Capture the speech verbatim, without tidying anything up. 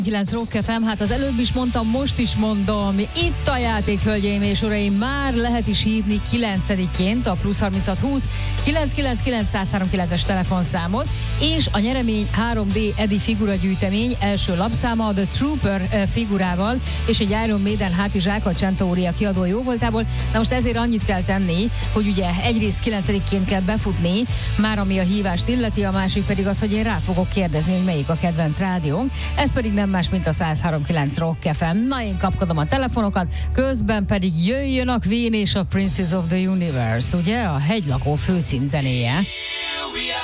kilenc Rock ef em, hát az előbb is mondtam, most is mondom, itt a játék, hölgyeim és uraim, már lehet is hívni kilencediként a plusz harminchat húsz kilenc kilenc kilenc száz harminckilences telefonszámot, és a nyeremény három dé Eddie figuragyűjtemény első lapszáma a The Trooper figurával, és egy Iron Maiden hátizsák a Centauri kiadó jóvoltából. Na most ezért annyit kell tenni, hogy ugye egyrészt kilencediként kell befutni, már ami a hívást illeti, a másik pedig az, hogy én rá fogok kérdezni, hogy melyik a kedvenc rádiónk. Ez pedig nem más, mint a száz három kilenc Rock ef em. Na, én kapkodom a telefonokat, közben pedig jöjjön a Queen és a Princess of the Universe, ugye? A hegylakó főcímzenéje.